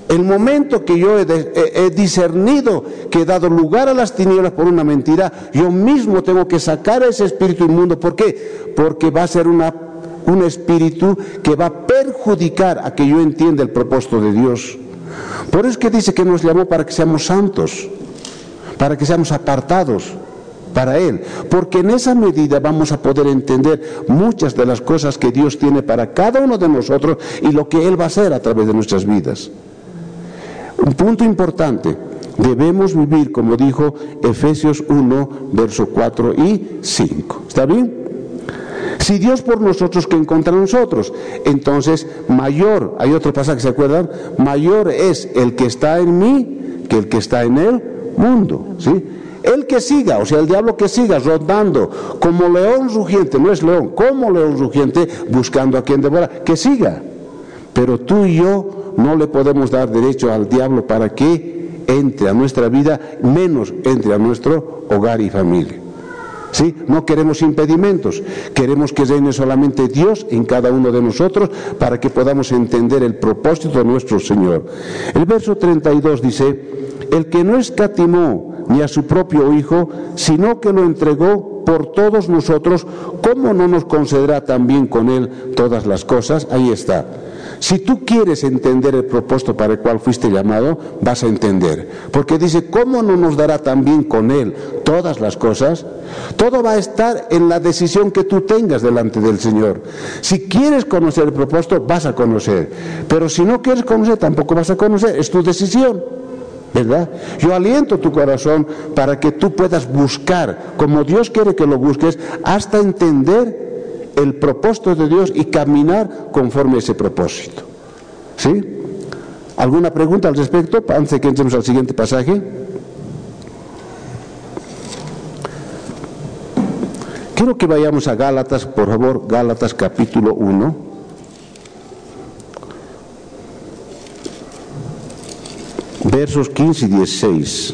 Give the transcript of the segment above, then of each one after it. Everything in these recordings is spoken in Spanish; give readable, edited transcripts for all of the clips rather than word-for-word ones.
El momento que yo he discernido que he dado lugar a las tinieblas por una mentira, yo mismo tengo que sacar a ese espíritu inmundo. ¿Por qué? Porque va a ser un espíritu que va a perjudicar a que yo entienda el propósito de Dios. Por eso es que dice que nos llamó para que seamos santos, para que seamos apartados para Él, porque en esa medida vamos a poder entender muchas de las cosas que Dios tiene para cada uno de nosotros y lo que Él va a hacer a través de nuestras vidas. Un punto importante, debemos vivir como dijo Efesios 1, verso 4 y 5. ¿Está bien? Si Dios por nosotros, ¿qué contra nosotros? Entonces, mayor, hay otro pasaje, ¿se acuerdan? Mayor es el que está en mí que el que está en el mundo, ¿sí? El que siga, o sea, el diablo que siga rondando como león rugiente, no es león, como león rugiente, buscando a quien devorar, que siga. Pero tú y yo no le podemos dar derecho al diablo para que entre a nuestra vida, menos entre a nuestro hogar y familia. ¿Sí? No queremos impedimentos, queremos que reine solamente Dios en cada uno de nosotros para que podamos entender el propósito de nuestro Señor. El verso 32 dice: el que no escatimó ni a su propio Hijo, sino que lo entregó por todos nosotros, ¿cómo no nos concederá también con Él todas las cosas? Ahí está. Si tú quieres entender el propósito para el cual fuiste llamado, vas a entender. Porque dice, ¿cómo no nos dará también con Él todas las cosas? Todo va a estar en la decisión que tú tengas delante del Señor. Si quieres conocer el propósito, vas a conocer. Pero si no quieres conocer, tampoco vas a conocer. Es tu decisión, ¿verdad? Yo aliento tu corazón para que tú puedas buscar, como Dios quiere que lo busques, hasta entender el propósito de Dios y caminar conforme a ese propósito. ¿Sí? ¿Alguna pregunta al respecto antes de que entremos al siguiente pasaje? Quiero que vayamos a Gálatas, por favor, Gálatas capítulo 1. Versos 15 y 16.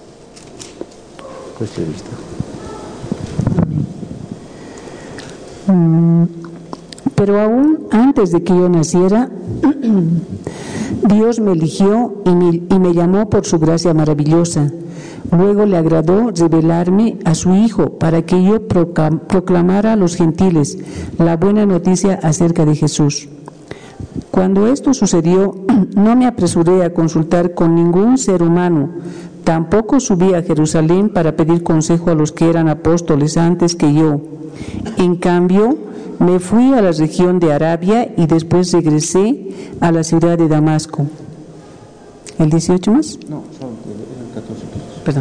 Pero aún antes de que yo naciera, Dios me eligió y me llamó por su gracia maravillosa. Luego le agradó revelarme a su Hijo para que yo proclamara a los gentiles la buena noticia acerca de Jesús. Cuando esto sucedió, no me apresuré a consultar con ningún ser humano. Tampoco subí a Jerusalén para pedir consejo a los que eran apóstoles antes que yo. En cambio, me fui a la región de Arabia y después regresé a la ciudad de Damasco. ¿El 18 más? No, son el 14. Perdón.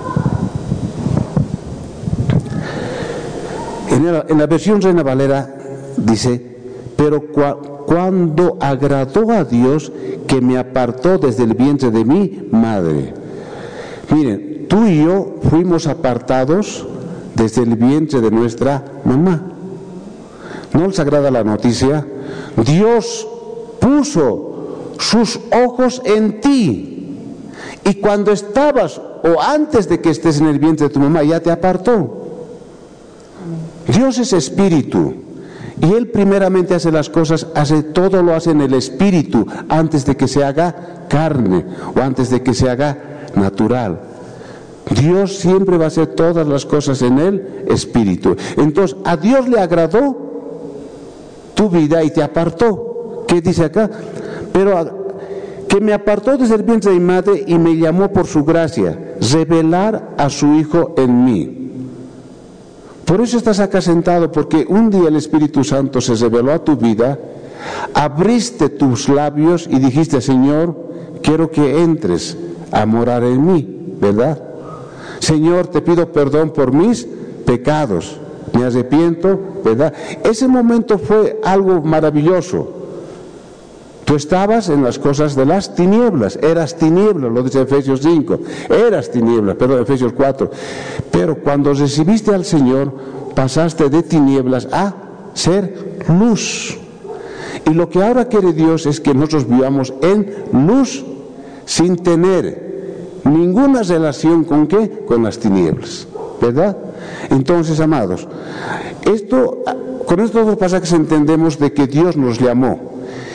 En la versión Reina Valera dice, pero cuando agradó a Dios que me apartó desde el vientre de mi madre. Miren, tú y yo fuimos apartados desde el vientre de nuestra mamá. ¿No les agrada la noticia? Dios puso sus ojos en ti y cuando estabas o antes de que estés en el vientre de tu mamá ya te apartó. Dios es espíritu y Él primeramente hace las cosas, todo lo hace en el espíritu antes de que se haga carne o antes de que se haga natural. Dios siempre va a hacer todas las cosas en el espíritu. Entonces a Dios le agradó tu vida y te apartó. ¿Qué dice acá? Pero que me apartó desde el vientre de mi madre y me llamó por su gracia, revelar a su Hijo en mí. Por eso estás acá sentado, porque un día el Espíritu Santo se reveló a tu vida, abriste tus labios y dijiste, Señor, quiero que entres a morar en mí, ¿verdad? Señor, te pido perdón por mis pecados, me arrepiento, ¿verdad? Ese momento fue algo maravilloso. Tú estabas en las cosas de las tinieblas, eras tinieblas, lo dice Efesios 5, eras tinieblas, perdón, Efesios 4. Pero cuando recibiste al Señor, pasaste de tinieblas a ser luz. Y lo que ahora quiere Dios es que nosotros vivamos en luz sin tener ninguna relación con ¿qué? Con las tinieblas, ¿verdad? Entonces, amados, con estos dos pasajes entendemos de que Dios nos llamó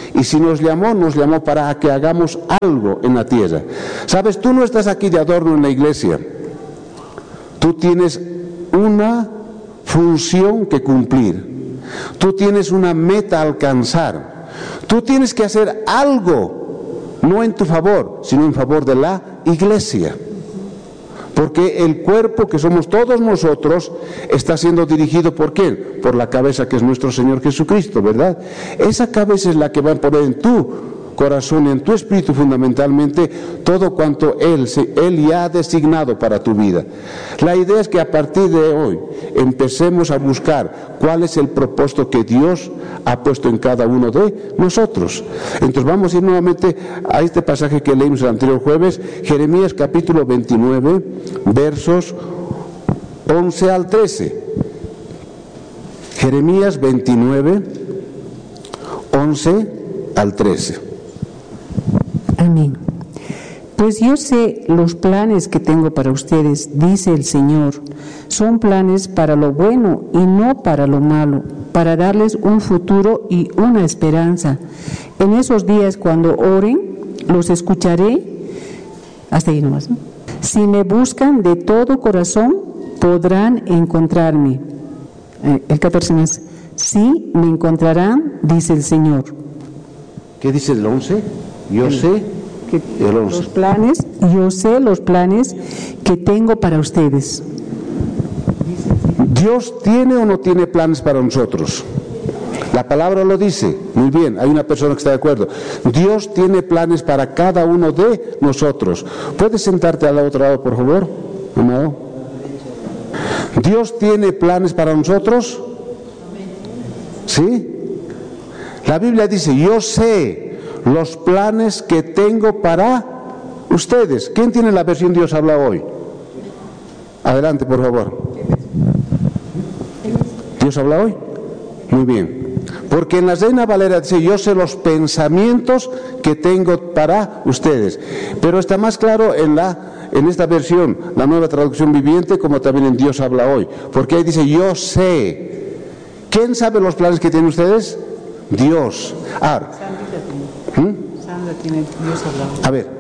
Y si nos llamó para que hagamos algo en la tierra. Sabes, tú no estás aquí de adorno en la iglesia. Tú tienes una función que cumplir. Tú tienes una meta a alcanzar. Tú tienes que hacer algo, no en tu favor, sino en favor de la iglesia. Porque el cuerpo que somos todos nosotros está siendo dirigido ¿por quién? Por la cabeza que es nuestro Señor Jesucristo, ¿verdad? Esa cabeza es la que va a poner en tu corazón y en tu espíritu fundamentalmente todo cuanto Él ya ha designado para tu vida. La idea es que a partir de hoy empecemos a buscar cuál es el propósito que Dios ha puesto en cada uno de nosotros. Entonces vamos a ir nuevamente a este pasaje que leímos el anterior jueves, Jeremías capítulo 29, versos 11 al 13. Jeremías 29, 11 al 13. Amén. Pues yo sé los planes que tengo para ustedes, dice el Señor. Son planes para lo bueno y no para lo malo, para darles un futuro y una esperanza. En esos días cuando oren, los escucharé. Hasta ahí nomás, ¿no? Si me buscan de todo corazón, podrán encontrarme. El 14 más. Sí, me encontrarán, dice el Señor. ¿Qué dice el 11? Yo sé los planes, yo sé los planes que tengo para ustedes. ¿Dios tiene o no tiene planes para nosotros? La palabra lo dice. Muy bien, hay una persona que está de acuerdo. Dios tiene planes para cada uno de nosotros. ¿Puedes sentarte al otro lado, por favor, amado? ¿Dios tiene planes para nosotros? ¿Sí? La Biblia dice, yo sé los planes que tengo para ustedes. ¿Quién tiene la versión Dios habla hoy? Adelante, por favor. ¿Dios habla hoy? Muy bien. Porque en la Reina Valera dice, yo sé los pensamientos que tengo para ustedes. Pero está más claro en esta versión, la Nueva Traducción Viviente, como también en Dios habla hoy. Porque ahí dice, yo sé. ¿Quién sabe los planes que tienen ustedes? Dios. Sandra tiene Dios hablando. A ver.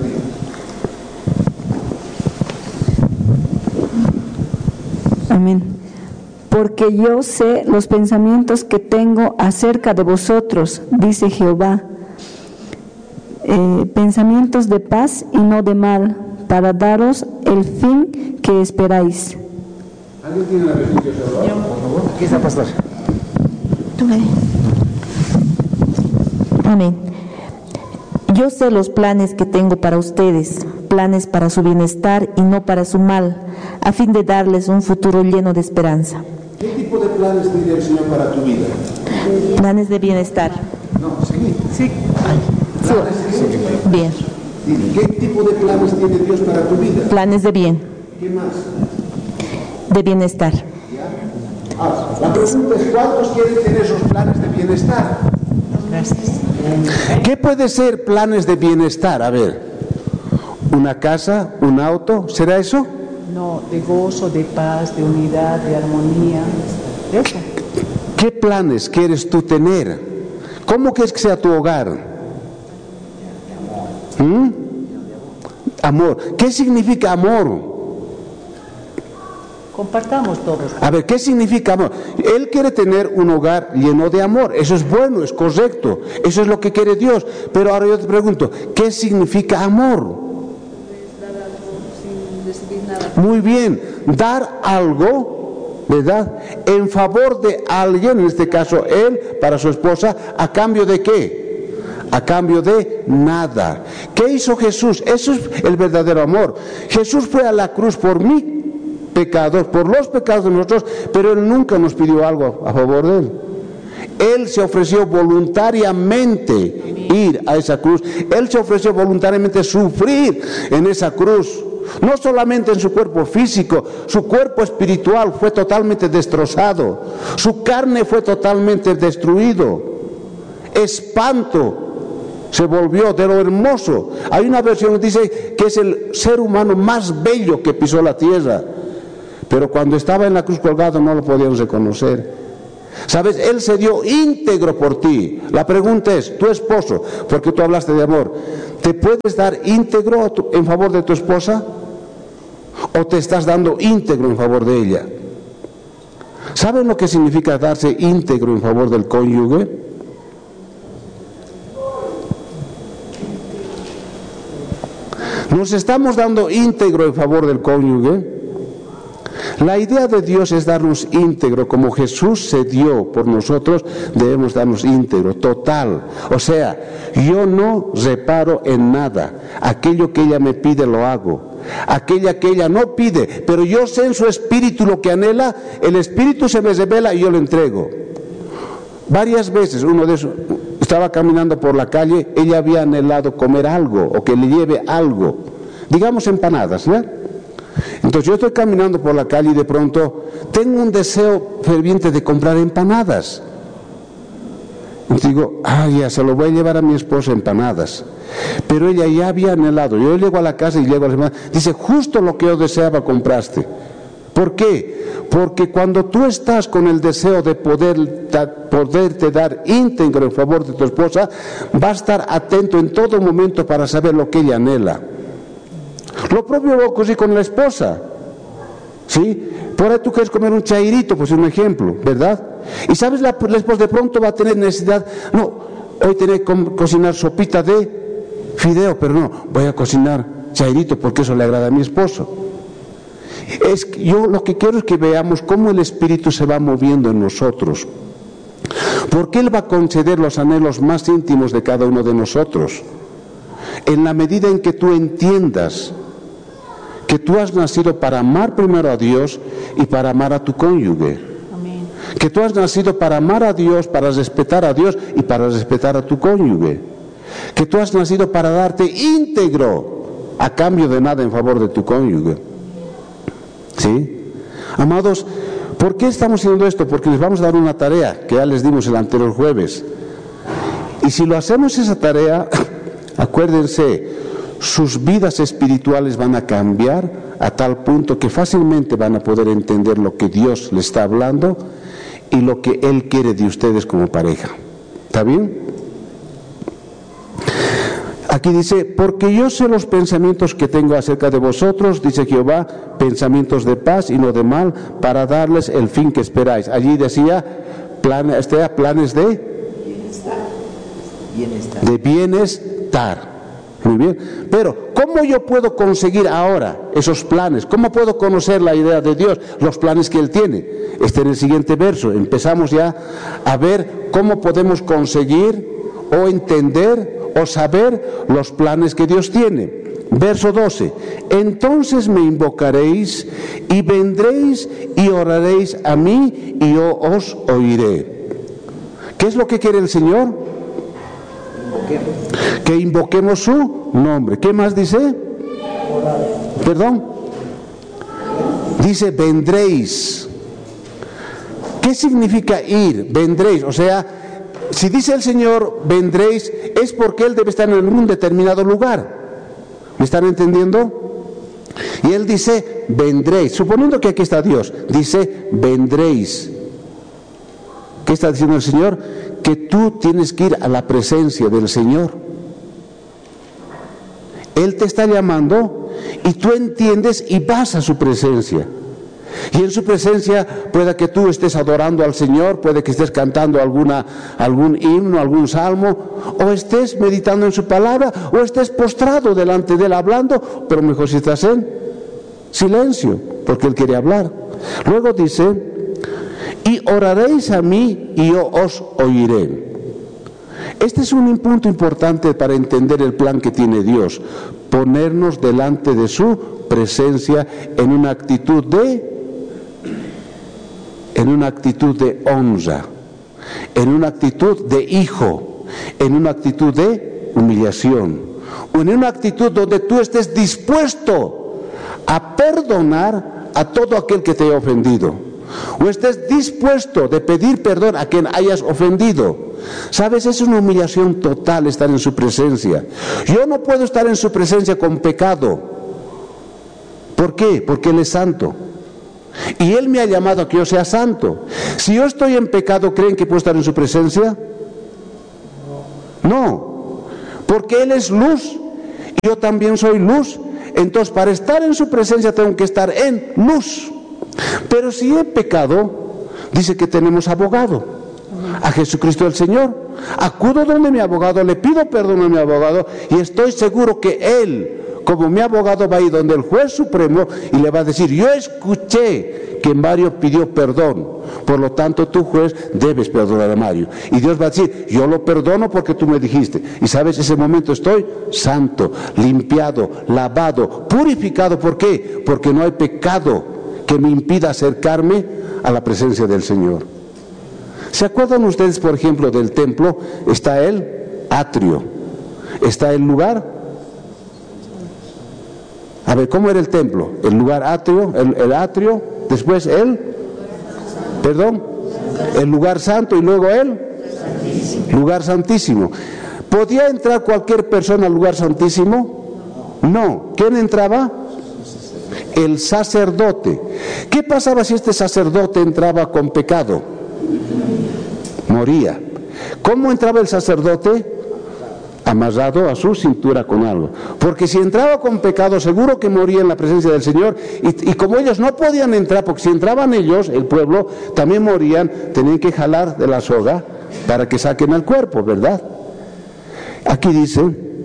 Amén. Porque yo sé los pensamientos que tengo acerca de vosotros, dice Jehová. Pensamientos de paz y no de mal, para daros el fin que esperáis. ¿Alguien tiene la versión Dios habla hoy? Por favor. Aquí está, pastor. Amén. Yo sé los planes que tengo para ustedes, planes para su bienestar y no para su mal, a fin de darles un futuro lleno de esperanza. ¿Qué tipo de planes tiene el Señor para tu vida? Planes de bienestar. No, seguí. Sí. Bien. ¿Qué tipo de planes tiene Dios para tu vida? Planes de bien. ¿Qué más? De bienestar. La pregunta es, ¿cuántos quieren tener esos planes de bienestar? Gracias. ¿Qué puede ser planes de bienestar? A ver, ¿una casa, un auto? ¿Será eso? No, de gozo, de paz, de unidad, de armonía. Eso. ¿Qué planes quieres tú tener? ¿Cómo quieres que sea tu hogar? Amor. ¿Qué significa amor? Compartamos todos. A ver, ¿qué significa amor? Él quiere tener un hogar lleno de amor. Eso es bueno, es correcto. Eso es lo que quiere Dios. Pero ahora yo te pregunto, ¿qué significa amor? Muy bien, dar algo, ¿verdad? En favor de alguien, en este caso él, para su esposa, ¿a cambio de qué? A cambio de nada. ¿Qué hizo Jesús? Eso es el verdadero amor. Jesús fue a la cruz por mí, pecador, por los pecados de nosotros, pero Él nunca nos pidió algo a favor de Él. Él se ofreció voluntariamente ir a esa cruz. Él se ofreció voluntariamente sufrir en esa cruz. No solamente en su cuerpo físico, su cuerpo espiritual fue totalmente destrozado. Su carne fue totalmente destruido. Espanto se volvió de lo hermoso. Hay una versión que dice que es el ser humano más bello que pisó la tierra. Pero cuando estaba en la cruz colgado no lo podían reconocer. ¿Sabes? Él se dio íntegro por ti. La pregunta es, tu esposo, porque tú hablaste de amor, ¿te puedes dar íntegro en favor de tu esposa? ¿O te estás dando íntegro en favor de ella? ¿Saben lo que significa darse íntegro en favor del cónyuge? Nos estamos dando íntegro en favor del cónyuge. La idea de Dios es darnos íntegro, como Jesús se dio por nosotros, debemos darnos íntegro, total. O sea, yo no reparo en nada, aquello que ella me pide lo hago, aquella que ella no pide, pero yo sé en su espíritu lo que anhela, el espíritu se me revela y yo lo entrego. Varias veces uno de esos estaba caminando por la calle, ella había anhelado comer algo o que le lleve algo, digamos empanadas, ¿ya? Entonces yo estoy caminando por la calle y de pronto tengo un deseo ferviente de comprar empanadas. Y digo, ya se lo voy a llevar a mi esposa empanadas. Pero ella ya había anhelado. Yo llego a la casa y llego a la semana. Dice, justo lo que yo deseaba compraste. ¿Por qué? Porque cuando tú estás con el deseo de poderte dar íntegro en favor de tu esposa, va a estar atento en todo momento para saber lo que ella anhela. Lo propio va a ocurrir con la esposa, ¿sí? Por ahí tú quieres comer un chairito, pues un ejemplo, ¿verdad? Y sabes, la esposa de pronto va a tener necesidad, no, hoy tengo que cocinar sopita de fideo, pero no, voy a cocinar chairito porque eso le agrada a mi esposo. Yo lo que quiero es que veamos cómo el Espíritu se va moviendo en nosotros, porque Él va a conceder los anhelos más íntimos de cada uno de nosotros. En la medida en que tú entiendas que tú has nacido para amar primero a Dios y para amar a tu cónyuge. Amén. Que tú has nacido para amar a Dios, para respetar a Dios y para respetar a tu cónyuge. Que tú has nacido para darte íntegro a cambio de nada en favor de tu cónyuge. ¿Sí? Amados, ¿por qué estamos haciendo esto? Porque les vamos a dar una tarea que ya les dimos el anterior jueves. Y si lo hacemos esa tarea, acuérdense, sus vidas espirituales van a cambiar a tal punto que fácilmente van a poder entender lo que Dios les está hablando y lo que Él quiere de ustedes como pareja. ¿Está bien? Aquí dice, porque yo sé los pensamientos que tengo acerca de vosotros, dice Jehová, pensamientos de paz y no de mal, para darles el fin que esperáis. Allí decía, planes de bienestar. Muy bien, pero ¿cómo yo puedo conseguir ahora esos planes? ¿Cómo puedo conocer la idea de Dios, los planes que Él tiene? En el siguiente verso empezamos ya a ver cómo podemos conseguir o entender o saber los planes que Dios tiene. Verso 12, entonces me invocaréis y vendréis y oraréis a mí y yo os oiré. ¿Qué es lo que quiere el Señor? Que invoquemos su nombre. ¿Qué más dice? Perdón. Dice vendréis. ¿Qué significa ir? Vendréis. O sea, si dice el Señor vendréis, es porque Él debe estar en un determinado lugar. ¿Me están entendiendo? Y Él dice vendréis. Suponiendo que aquí está Dios, dice vendréis. ¿Qué está diciendo el Señor? Que tú tienes que ir a la presencia del Señor. Él te está llamando y tú entiendes y vas a su presencia. Y en su presencia puede que tú estés adorando al Señor, puede que estés cantando algún himno, algún salmo, o estés meditando en su palabra, o estés postrado delante de Él hablando, pero mejor si estás en silencio, porque Él quiere hablar. Luego dice, y oraréis a mí y yo os oiré. Este es un punto importante para entender el plan que tiene Dios, ponernos delante de su presencia en una actitud de honra, en una actitud de hijo, en una actitud de humillación, o en una actitud donde tú estés dispuesto a perdonar a todo aquel que te haya ofendido, o estés dispuesto de pedir perdón a quien hayas ofendido. ¿Sabes? Es una humillación total estar en su presencia. Yo no puedo estar en su presencia con pecado. ¿Por qué? Porque Él es santo. Y Él me ha llamado a que yo sea santo. Si yo estoy en pecado, ¿creen que puedo estar en su presencia? No, porque Él es luz y yo también soy luz. Entonces, para estar en su presencia tengo que estar en luz. Pero si he pecado, dice que tenemos abogado, a Jesucristo el Señor. Acudo donde mi abogado, le pido perdón a mi abogado y estoy seguro que Él, como mi abogado, va a ir donde el juez supremo y le va a decir: yo escuché que Mario pidió perdón, por lo tanto tú, juez, debes perdonar a Mario. Y Dios va a decir: yo lo perdono porque tú me dijiste. Y sabes, ese momento estoy santo, limpiado, lavado, purificado. ¿Por qué? Porque no hay pecado que me impida acercarme a la presencia del Señor. ¿Se acuerdan ustedes, por ejemplo, del templo? Está el atrio, está el lugar. A ver, ¿cómo era el templo? El lugar atrio, el atrio, después el lugar santo y luego el lugar santísimo. ¿Podía entrar cualquier persona al lugar santísimo? No. ¿Quién entraba? El sacerdote. ¿Qué pasaba si este sacerdote entraba con pecado? Moría. ¿Cómo entraba el sacerdote? Amarrado a su cintura con algo, porque si entraba con pecado seguro que moría en la presencia del Señor, y como ellos no podían entrar, porque si entraban ellos, el pueblo, también morían, tenían que jalar de la soga para que saquen al cuerpo, ¿verdad? Aquí dice: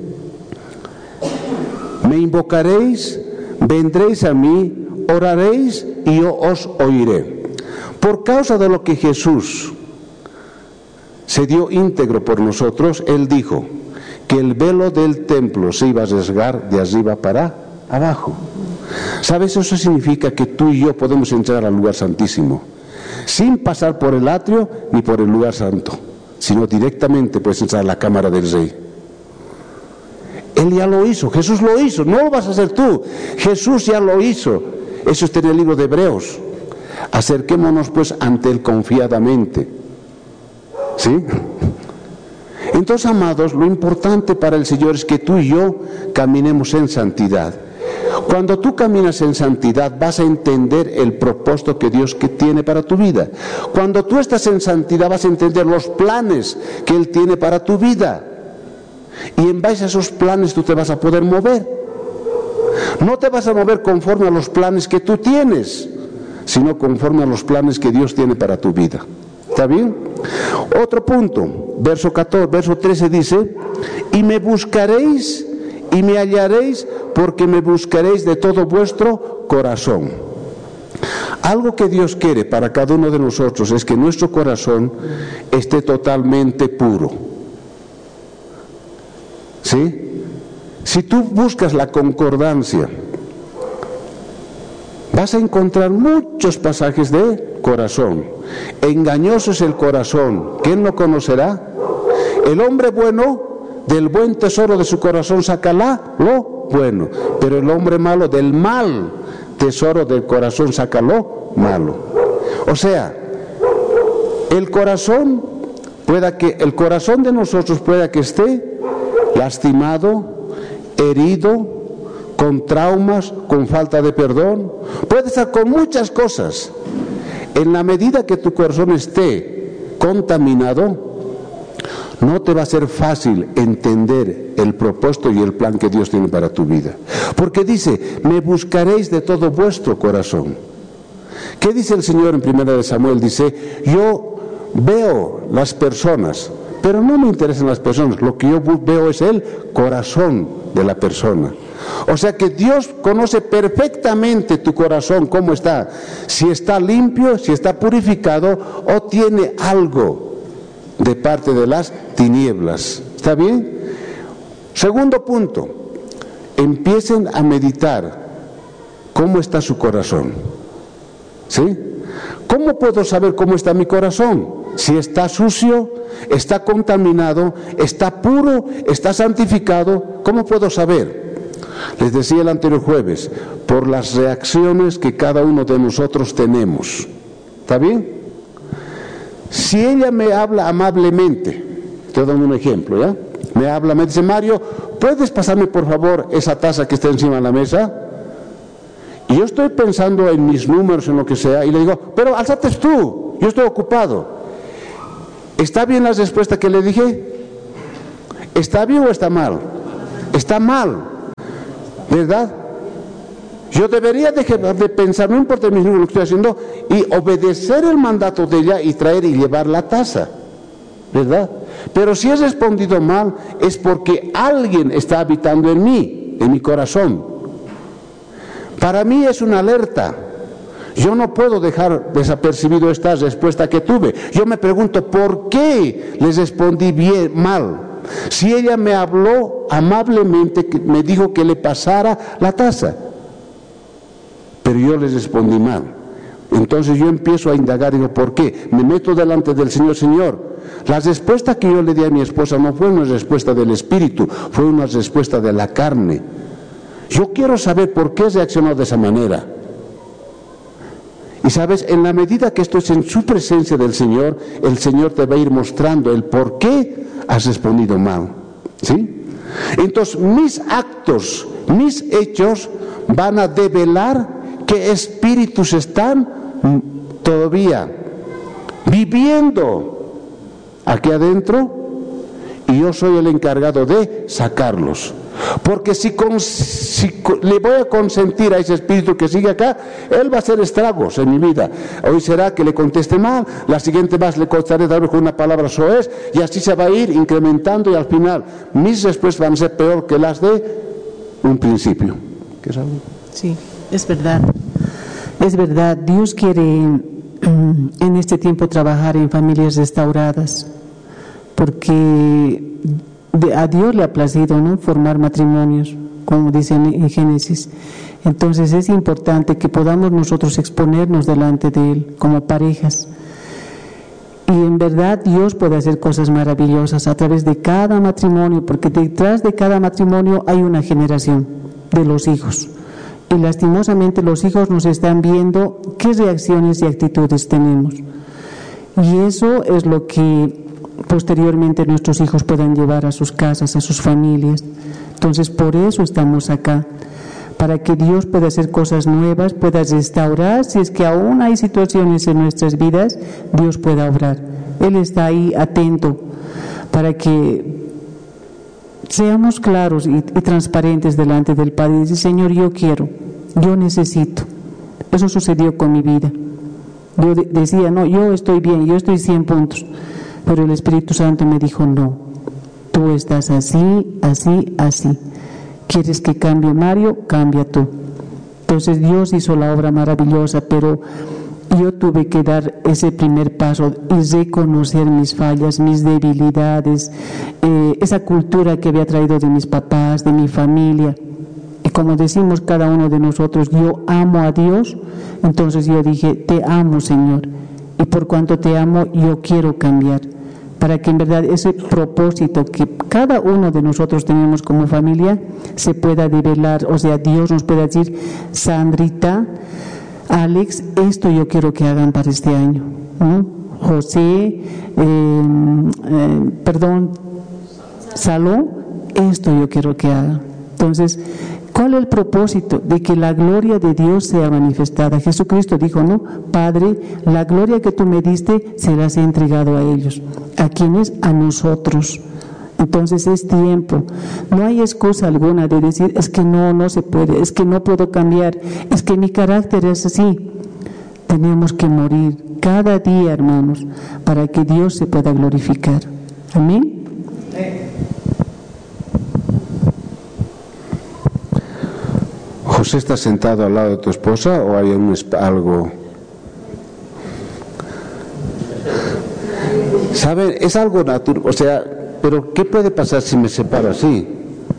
me invocaréis, vendréis a mí, oraréis y yo os oiré. Por causa de lo que Jesús se dio íntegro por nosotros, Él dijo que el velo del templo se iba a rasgar de arriba para abajo. ¿Sabes? Eso significa que tú y yo podemos entrar al lugar santísimo sin pasar por el atrio ni por el lugar santo, sino directamente puedes entrar a la cámara del Rey. Él ya lo hizo, Jesús lo hizo, no lo vas a hacer tú, Jesús ya lo hizo. Eso está en el libro de Hebreos. Acerquémonos pues ante Él confiadamente. ¿Sí? Entonces, amados, lo importante para el Señor es que tú y yo caminemos en santidad. Cuando tú caminas en santidad, vas a entender el propósito que Dios tiene para tu vida. Cuando tú estás en santidad, vas a entender los planes que Él tiene para tu vida. Y en base a esos planes tú te vas a poder mover. No te vas a mover conforme a los planes que tú tienes, sino conforme a los planes que Dios tiene para tu vida. ¿Está bien? Otro punto, verso 13 dice: y me buscaréis y me hallaréis, porque me buscaréis de todo vuestro corazón. Algo que Dios quiere para cada uno de nosotros es que nuestro corazón esté totalmente puro. ¿Sí? Si tú buscas la concordancia, vas a encontrar muchos pasajes de corazón. Engañoso es el corazón, ¿quién lo conocerá? El hombre bueno del buen tesoro de su corazón sacará lo bueno, pero el hombre malo del mal tesoro del corazón saca lo malo. O sea, el corazón de nosotros pueda que esté lastimado, herido, con traumas, con falta de perdón, puede estar con muchas cosas. En la medida que tu corazón esté contaminado, no te va a ser fácil entender el propósito y el plan que Dios tiene para tu vida. Porque dice: me buscaréis de todo vuestro corazón. ¿Qué dice el Señor en 1 Samuel? Dice: yo veo las personas, pero no me interesan las personas, lo que yo veo es el corazón de la persona. O sea que Dios conoce perfectamente tu corazón, cómo está, si está limpio, si está purificado o tiene algo de parte de las tinieblas. ¿Está bien? Segundo punto, empiecen a meditar cómo está su corazón. ¿Sí? ¿Cómo puedo saber cómo está mi corazón? Si está sucio, está contaminado, está puro, está santificado, ¿cómo puedo saber? Les decía el anterior jueves, por las reacciones que cada uno de nosotros tenemos. ¿Está bien? Si ella me habla amablemente, estoy dando un ejemplo, ¿ya? Me dice: Mario, ¿puedes pasarme por favor esa taza que está encima de la mesa? y yo estoy pensando en mis números, en lo que sea, y le digo, pero alzate tú, yo estoy ocupado. ¿Está bien la respuesta que le dije? ¿Está bien o está mal? Está mal, ¿verdad? Yo debería dejar de pensar, no importa mis números, lo que estoy haciendo, y obedecer el mandato de ella y traer y llevar la taza, ¿verdad? Pero si he respondido mal, es porque alguien está habitando en mí, en mi corazón. Para mí es una alerta. Yo no puedo dejar desapercibido esta respuesta que tuve. Yo me pregunto, ¿por qué les respondí mal? Si ella me habló amablemente, me dijo que le pasara la taza, pero yo les respondí mal. Entonces yo empiezo a indagar y digo, ¿por qué? Me meto delante del Señor, Señor, la respuesta que yo le di a mi esposa no fue una respuesta del espíritu, fue una respuesta de la carne. Yo quiero saber por qué reaccionó de esa manera. Y sabes, en la medida que estoy en su presencia del Señor, el Señor te va a ir mostrando el por qué has respondido mal, ¿sí? Entonces mis actos, mis hechos van a develar qué espíritus están todavía viviendo aquí adentro, y yo soy el encargado de sacarlos. Porque si le voy a consentir a ese espíritu que sigue acá, él va a hacer estragos en mi vida. Hoy será que le conteste mal, la siguiente vez le contestaré darle con una palabra soez, y así se va a ir incrementando, y al final mis respuestas van a ser peor que las de un principio. ¿Qué es algo? Sí, es verdad. Es verdad, Dios quiere en este tiempo trabajar en familias restauradas, porque a Dios le ha placido, ¿no?, formar matrimonios, como dicen en Génesis. Entonces es importante que podamos nosotros exponernos delante de Él como parejas. Y en verdad Dios puede hacer cosas maravillosas a través de cada matrimonio, porque detrás de cada matrimonio hay una generación de los hijos. Y lastimosamente los hijos nos están viendo qué reacciones y actitudes tenemos. Y eso es lo que posteriormente nuestros hijos puedan llevar a sus casas, a sus familias. Entonces por eso estamos acá, para que Dios pueda hacer cosas nuevas, pueda restaurar. Si es que aún hay situaciones en nuestras vidas, Dios pueda obrar. Él está ahí atento para que seamos claros y transparentes delante del Padre y decir, Señor, yo quiero, yo necesito. Eso sucedió con mi vida. Yo decía, no, yo estoy bien, yo estoy 100 puntos. Pero el Espíritu Santo me dijo, no, tú estás así, así, así. ¿Quieres que cambie Mario? Cambia tú. Entonces Dios hizo la obra maravillosa, pero yo tuve que dar ese primer paso y reconocer mis fallas, mis debilidades, esa cultura que había traído de mis papás, de mi familia. Y como decimos cada uno de nosotros, yo amo a Dios, entonces yo dije, te amo, Señor, y por cuanto te amo, yo quiero cambiar, para que en verdad ese propósito que cada uno de nosotros tenemos como familia se pueda develar. O sea, Dios nos pueda decir, Sandrita, Alex, esto yo quiero que hagan para este año, ¿no? José, Salón, esto yo quiero que hagan. Entonces, ¿cuál es el propósito? De que la gloria de Dios sea manifestada. Jesucristo dijo, no, Padre, la gloria que tú me diste se las he entregado a ellos. ¿A quiénes? A nosotros. Entonces es tiempo. No hay excusa alguna de decir, es que no se puede, es que no puedo cambiar, es que mi carácter es así. Tenemos que morir cada día, hermanos, para que Dios se pueda glorificar. Amén. ¿José está sentado al lado de tu esposa o hay algo? ¿Saben? Es algo natural, o sea, pero ¿qué puede pasar si me separo así?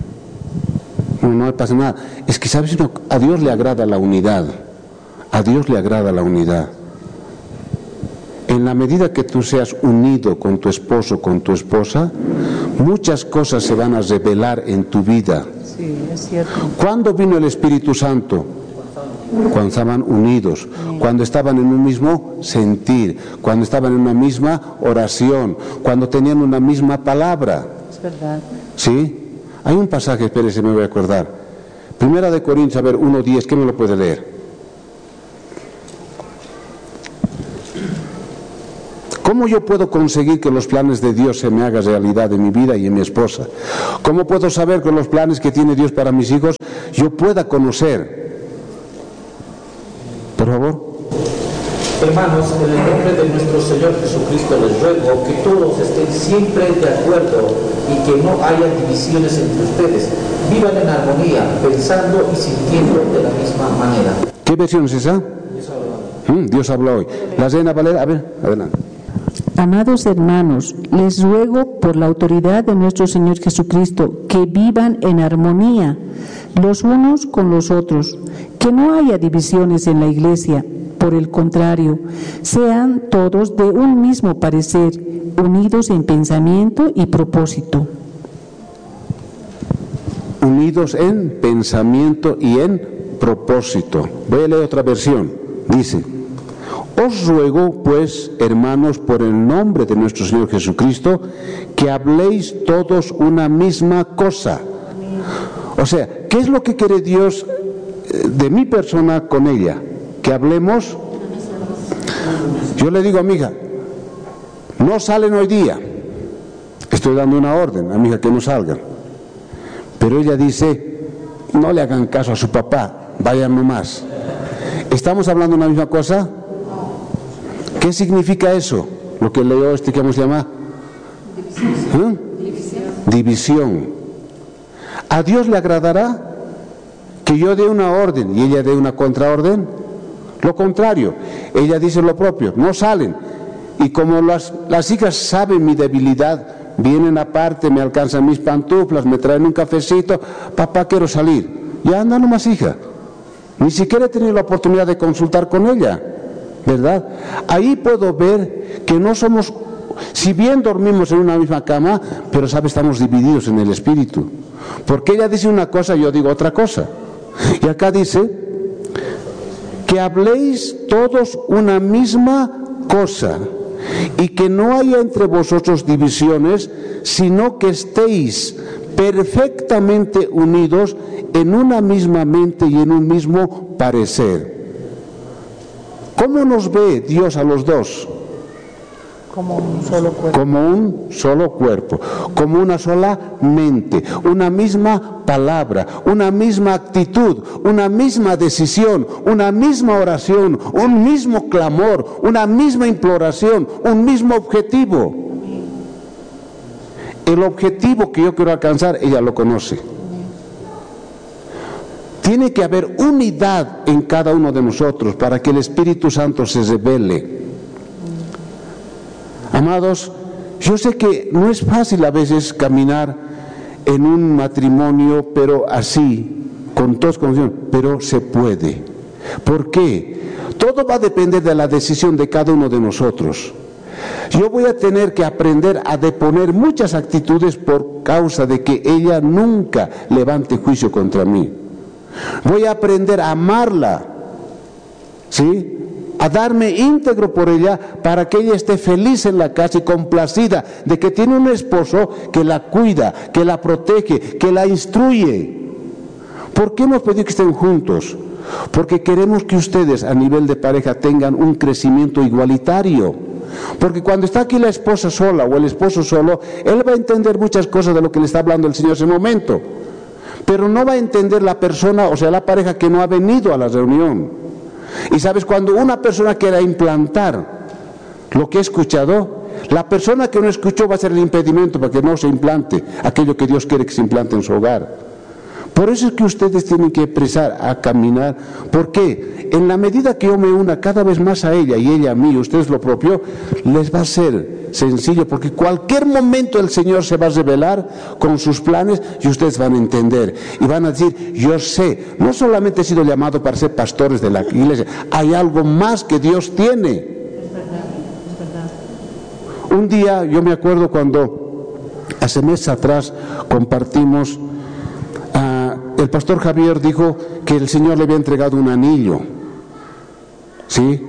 No pasa nada. Es que, ¿sabes? A Dios le agrada la unidad. A Dios le agrada la unidad. En la medida que tú seas unido con tu esposo, con tu esposa, muchas cosas se van a revelar en tu vida. Sí, es cierto. ¿Cuándo vino el Espíritu Santo? Cuando estaban unidos, cuando estaban en un mismo sentir, cuando estaban en una misma oración, cuando tenían una misma palabra. Es verdad. ¿Sí? Hay un pasaje, espérese, me voy a acordar. Primera de Corintios, 1:10, ¿qué me lo puede leer? ¿Cómo yo puedo conseguir que los planes de Dios se me hagan realidad en mi vida y en mi esposa? ¿Cómo puedo saber que los planes que tiene Dios para mis hijos yo pueda conocer? Por favor. Hermanos, en el nombre de nuestro Señor Jesucristo les ruego que todos estén siempre de acuerdo y que no haya divisiones entre ustedes. Vivan en armonía, pensando y sintiendo de la misma manera. ¿Qué versión es esa? Dios habla hoy. La Reina Valera, a ver, adelante. Amados hermanos, les ruego por la autoridad de nuestro Señor Jesucristo que vivan en armonía los unos con los otros, que no haya divisiones en la iglesia. Por el contrario, sean todos de un mismo parecer, unidos en pensamiento y propósito. Unidos en pensamiento y en propósito. Voy a leer otra versión. Dice: os ruego, pues, hermanos, por el nombre de nuestro Señor Jesucristo, que habléis todos una misma cosa. O sea, ¿qué es lo que quiere Dios de mi persona con ella? Que hablemos. Yo le digo a mi hija, no salen hoy día. Estoy dando una orden a mi hija que no salgan. Pero ella dice, no le hagan caso a su papá, vayan nomás. ¿Estamos hablando de una misma cosa? ¿Qué significa eso? Lo que leo ¿cómo se llama? División. ¿A Dios le agradará que yo dé una orden y ella dé una contraorden? Lo contrario, ella dice lo propio, no salen. Y como las hijas saben mi debilidad, vienen aparte, me alcanzan mis pantuflas, me traen un cafecito, papá, quiero salir. Ya anda nomás, hija. Ni siquiera he tenido la oportunidad de consultar con ella, ¿verdad? Ahí puedo ver que no somos, si bien dormimos en una misma cama, pero sabe, estamos divididos en el espíritu. Porque ella dice una cosa, yo digo otra cosa. Y acá dice que habléis todos una misma cosa y que no haya entre vosotros divisiones, sino que estéis perfectamente unidos en una misma mente y en un mismo parecer. ¿Cómo nos ve Dios a los dos? Como un solo cuerpo. Como un solo cuerpo, como una sola mente, una misma palabra, una misma actitud, una misma decisión, una misma oración, un mismo clamor, una misma imploración, un mismo objetivo. El objetivo que yo quiero alcanzar, ella lo conoce. Tiene que haber unidad en cada uno de nosotros para que el Espíritu Santo se revele. Amados, yo sé que no es fácil a veces caminar en un matrimonio, pero así, con todos conocimientos, pero se puede. ¿Por qué? Todo va a depender de la decisión de cada uno de nosotros. Yo voy a tener que aprender a deponer muchas actitudes por causa de que ella nunca levante juicio contra mí. Voy a aprender a amarla, ¿sí?, a darme íntegro por ella para que ella esté feliz en la casa y complacida de que tiene un esposo que la cuida, que la protege, que la instruye. ¿Por qué hemos pedido que estén juntos? Porque queremos que ustedes a nivel de pareja tengan un crecimiento igualitario. Porque cuando está aquí la esposa sola o el esposo solo, él va a entender muchas cosas de lo que le está hablando el Señor en ese momento, pero no va a entender la persona, o sea, la pareja que no ha venido a la reunión. Y sabes, cuando una persona quiera implantar lo que ha escuchado, la persona que no escuchó va a ser el impedimento para que no se implante aquello que Dios quiere que se implante en su hogar. Por eso es que ustedes tienen que empezar a caminar, porque en la medida que yo me una cada vez más a ella y ella a mí, ustedes lo propio, les va a ser sencillo, porque cualquier momento el Señor se va a revelar con sus planes y ustedes van a entender y van a decir, yo sé, no solamente he sido llamado para ser pastores de la iglesia, hay algo más que Dios tiene. Es verdad. Un día, yo me acuerdo cuando hace meses atrás compartimos, el pastor Javier dijo que el Señor le había entregado un anillo, ¿sí?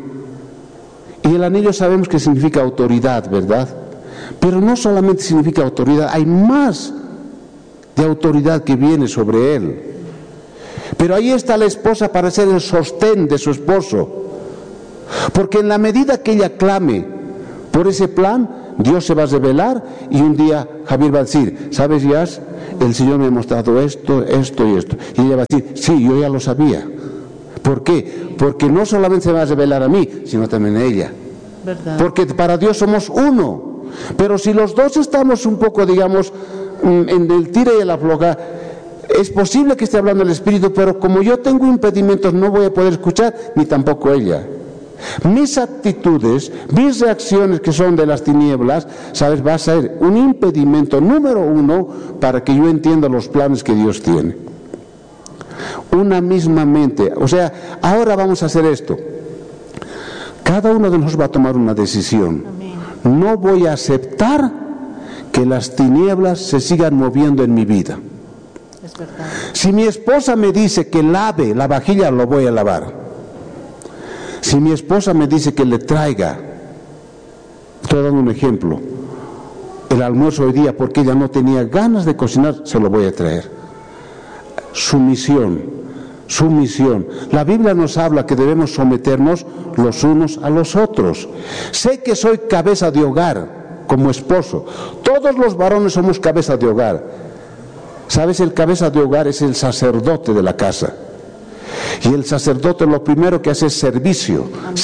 Y el anillo sabemos que significa autoridad, ¿verdad? Pero no solamente significa autoridad, hay más de autoridad que viene sobre él. Pero ahí está la esposa para ser el sostén de su esposo. Porque en la medida que ella clame Por ese plan, Dios se va a revelar y un día Javier va a decir, ¿sabes, Yas? El Señor me ha mostrado esto, esto y esto. Y ella va a decir, sí, yo ya lo sabía. ¿Por qué? Porque no solamente se va a revelar a mí, sino también a ella. ¿Verdad? Porque para Dios somos uno. Pero si los dos estamos un poco, digamos, en el tira y el afloja, es posible que esté hablando el Espíritu, pero como yo tengo impedimentos no voy a poder escuchar, ni tampoco ella. Mis actitudes, mis reacciones que son de las tinieblas, ¿sabes? Va a ser un impedimento número uno para que yo entienda los planes que Dios tiene. Una misma mente. O sea, ahora vamos a hacer esto. Cada uno de nosotros va a tomar una decisión. No voy a aceptar que las tinieblas se sigan moviendo en mi vida. Si mi esposa me dice que lave la vajilla, lo voy a lavar. Si mi esposa me dice que le traiga, estoy dando un ejemplo, el almuerzo hoy día porque ella no tenía ganas de cocinar, se lo voy a traer. Sumisión. La Biblia nos habla que debemos someternos los unos a los otros. Sé que soy cabeza de hogar como esposo. Todos los varones somos cabeza de hogar. ¿Sabes? El cabeza de hogar es el sacerdote de la casa. Y el sacerdote lo primero que hace es servicio.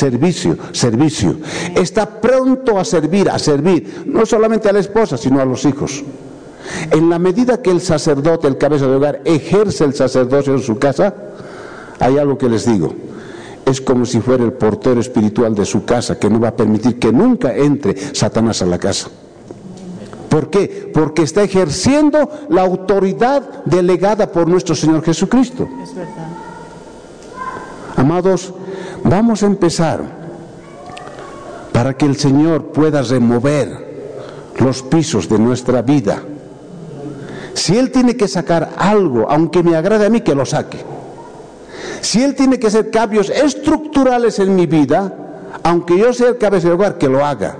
Está pronto a servir, no solamente a la esposa, sino a los hijos. En la medida que el sacerdote, el cabeza de hogar, ejerce el sacerdocio en su casa, hay algo que les digo, es como si fuera el portero espiritual de su casa, que no va a permitir que nunca entre Satanás a la casa. ¿Por qué? Porque está ejerciendo la autoridad delegada por nuestro Señor Jesucristo. Es verdad. Amados, vamos a empezar para que el Señor pueda remover los pisos de nuestra vida. Si Él tiene que sacar algo, aunque me agrade a mí, que lo saque. Si Él tiene que hacer cambios estructurales en mi vida, aunque yo sea el cabeza de hogar, que lo haga.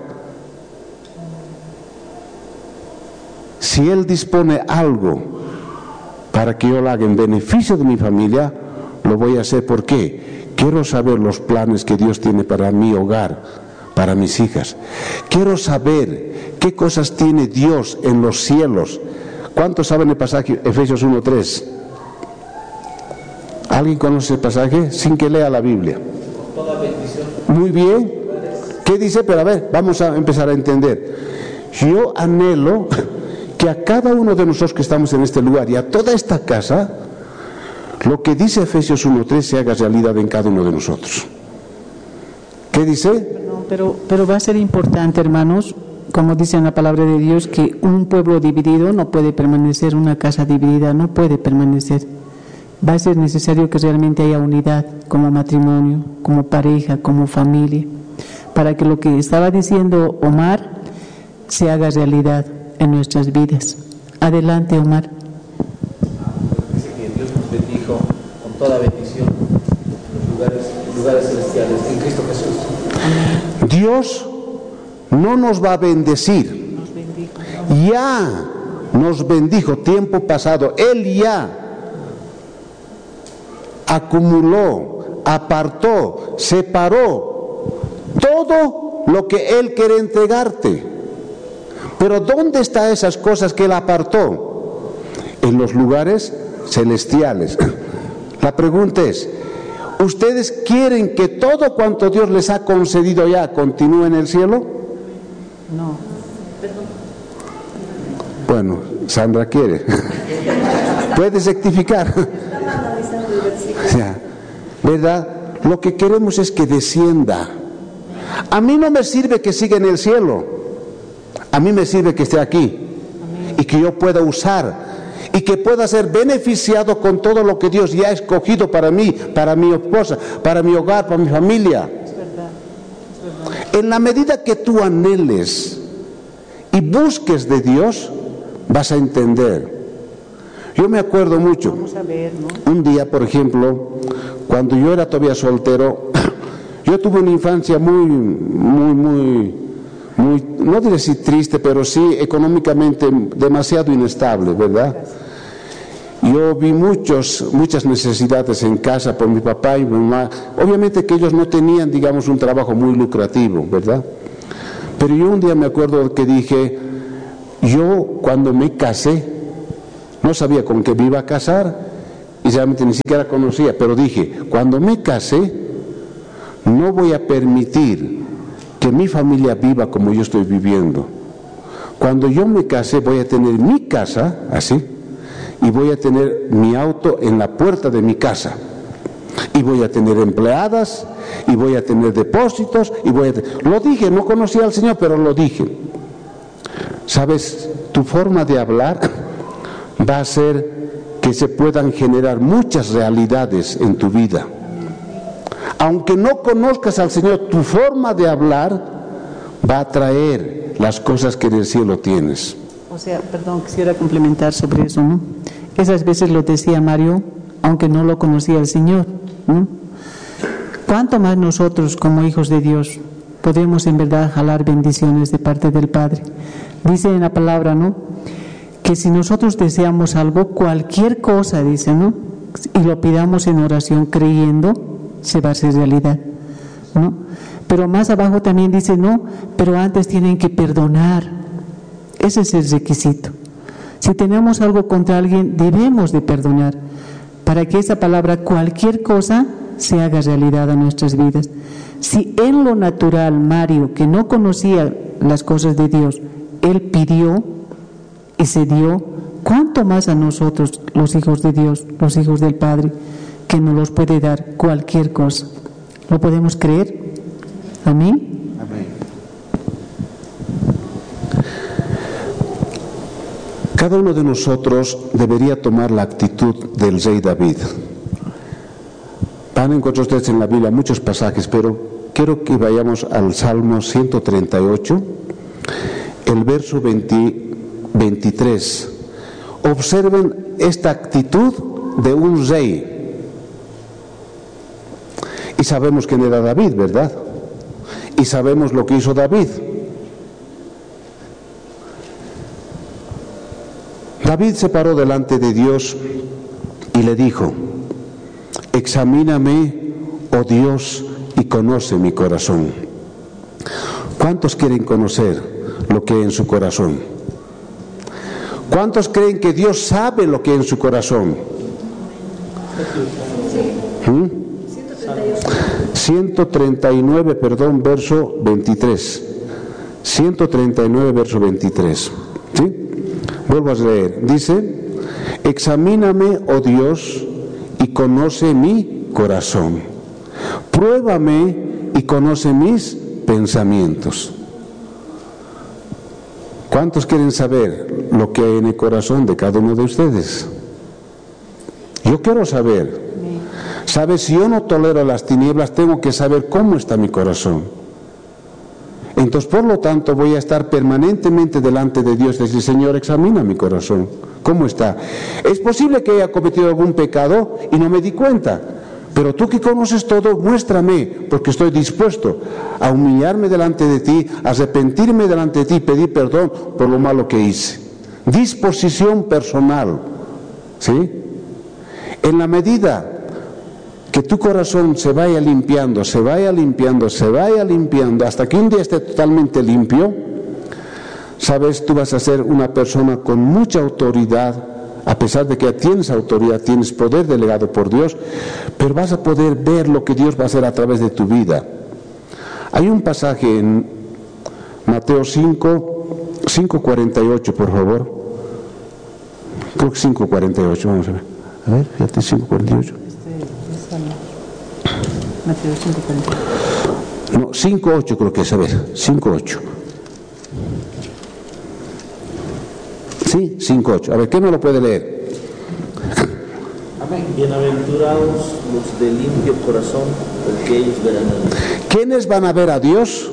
Si Él dispone algo para que yo lo haga en beneficio de mi familia, lo voy a hacer. ¿Por qué? Quiero saber los planes que Dios tiene para mi hogar, para mis hijas. Quiero saber qué cosas tiene Dios en los cielos. ¿Cuántos saben el pasaje Efesios 1:3? ¿Alguien conoce el pasaje sin que lea la Biblia? Toda bendición. Muy bien. ¿Qué dice? Pero a ver, vamos a empezar a entender. Yo anhelo que a cada uno de nosotros que estamos en este lugar y a toda esta casa, lo que dice Efesios 1:3 se haga realidad en cada uno de nosotros. ¿Qué dice? Pero va a ser importante, hermanos, como dice en la palabra de Dios, que un pueblo dividido no puede permanecer, una casa dividida no puede permanecer. Va a ser necesario que realmente haya unidad como matrimonio, como pareja, como familia, para que lo que estaba diciendo Omar se haga realidad en nuestras vidas. Adelante, Omar. Dice que Dios nos bendijo con toda bendición en los lugares celestiales en Cristo Jesús. Amén. Dios no nos va a bendecir. Ya nos bendijo tiempo pasado. Él ya acumuló, apartó, separó todo lo que Él quiere entregarte. Pero ¿dónde están esas cosas que Él apartó? En los lugares celestiales. La pregunta es, ¿ustedes quieren que todo cuanto Dios les ha concedido ya continúe en el cielo? No. Bueno, Sandra quiere. ¿Puedes rectificar? ¿Verdad? Lo que queremos es que descienda. A mí no me sirve que siga en el cielo. A mí me sirve que esté aquí y que yo pueda usar y que pueda ser beneficiado con todo lo que Dios ya ha escogido para mí, para mi esposa, para mi hogar, para mi familia. En la medida que tú anheles y busques de Dios, vas a entender. Yo me acuerdo mucho, Vamos a ver, ¿no? un día, por ejemplo, cuando yo era todavía soltero, yo tuve una infancia muy, no diré si triste, pero sí económicamente demasiado inestable, ¿verdad? Yo vi muchas necesidades en casa por mi papá y mi mamá. Obviamente que ellos no tenían, digamos, un trabajo muy lucrativo, ¿verdad? Pero yo un día me acuerdo que dije, yo cuando me casé, no sabía con qué me iba a casar y realmente ni siquiera conocía, pero dije, cuando me casé, no voy a permitir que mi familia viva como yo estoy viviendo. Cuando yo me case voy a tener mi casa, así, y voy a tener mi auto en la puerta de mi casa. Y voy a tener empleadas, y voy a tener depósitos, Lo dije, no conocía al Señor, pero lo dije. ¿Sabes? Tu forma de hablar va a hacer que se puedan generar muchas realidades en tu vida. Aunque no conozcas al Señor, tu forma de hablar va a traer las cosas que en el cielo tienes. O sea, perdón, quisiera complementar sobre eso, ¿no? Esas veces lo decía Mario, aunque no lo conocía el Señor, ¿no? ¿Cuánto más nosotros, como hijos de Dios, podemos en verdad jalar bendiciones de parte del Padre? Dice en la palabra, ¿no?, que si nosotros deseamos algo, cualquier cosa, dice, ¿no?, y lo pidamos en oración creyendo, se va a hacer realidad, ¿no? Pero más abajo también dice, no, pero antes tienen que perdonar. Ese es el requisito. Si tenemos algo contra alguien, debemos de perdonar para que esa palabra, cualquier cosa, se haga realidad a nuestras vidas. Si en lo natural, Mario, que no conocía las cosas de Dios, él pidió y se dio, ¿cuánto más a nosotros, los hijos de Dios, los hijos del Padre, que nos los puede dar cualquier cosa? ¿Lo podemos creer? Amén. Amén. Cada uno de nosotros debería tomar la actitud del rey David. Van a encontrar ustedes en la Biblia muchos pasajes, pero quiero que vayamos al Salmo 138, el verso 23. Observen esta actitud de un rey. Y sabemos quién era David, ¿verdad? Y sabemos lo que hizo David. David se paró delante de Dios y le dijo: examíname, oh Dios, y conoce mi corazón. ¿Cuántos quieren conocer lo que hay en su corazón? ¿Cuántos creen que Dios sabe lo que hay en su corazón? 139, verso 23. 139, verso 23. ¿Sí? Vuelvo a leer. Dice: examíname, oh Dios, y conoce mi corazón. Pruébame y conoce mis pensamientos. ¿Cuántos quieren saber lo que hay en el corazón de cada uno de ustedes? Yo quiero saber. ¿Sabes? Si yo no tolero las tinieblas, tengo que saber cómo está mi corazón. Entonces, por lo tanto, voy a estar permanentemente delante de Dios y decir: Señor, examina mi corazón. ¿Cómo está? Es posible que haya cometido algún pecado y no me di cuenta. Pero tú que conoces todo, muéstrame, porque estoy dispuesto a humillarme delante de ti, a arrepentirme delante de ti y pedir perdón por lo malo que hice. Disposición personal, ¿sí? En la medida que tu corazón se vaya limpiando, hasta que un día esté totalmente limpio, sabes, tú vas a ser una persona con mucha autoridad. A pesar de que tienes autoridad, tienes poder delegado por Dios, pero vas a poder ver lo que Dios va a hacer a través de tu vida. Hay un pasaje en Mateo 5:48, por favor. Creo que 5:48, vamos a ver. A ver, fíjate, 5:48. Mateo 5:48. No, 5:8 creo que es, a ver, 5:8. Sí, 5:8. A ver, ¿quién me lo puede leer? Amén. Bienaventurados los de limpio corazón, porque ellos verán a Dios. ¿Quiénes van a ver a Dios?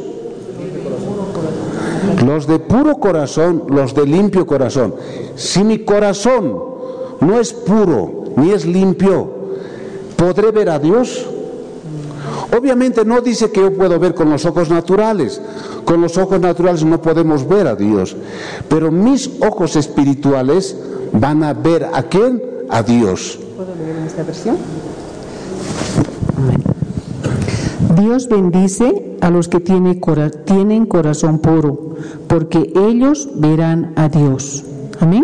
Los de puro corazón, los de limpio corazón. Si mi corazón no es puro ni es limpio, ¿podré ver a Dios? Obviamente no dice que yo puedo ver con los ojos naturales. Con los ojos naturales no podemos ver a Dios. Pero mis ojos espirituales van a ver ¿a quién? A Dios. ¿Puedo leer en esta versión? Dios bendice a los que tienen corazón puro, porque ellos verán a Dios. Amén.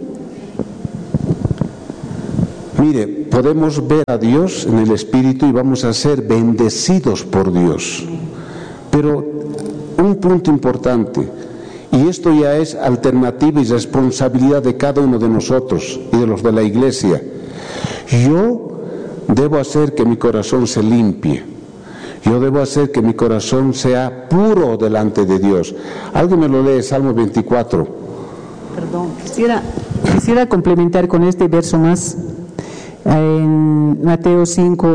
Mire, podemos ver a Dios en el Espíritu y vamos a ser bendecidos por Dios. Pero un punto importante, y esto ya es alternativa y responsabilidad de cada uno de nosotros y de los de la iglesia. Yo debo hacer que mi corazón se limpie. Yo debo hacer que mi corazón sea puro delante de Dios. ¿Alguien me lo lee? Salmo 24. Perdón, quisiera complementar con este verso más. En Mateo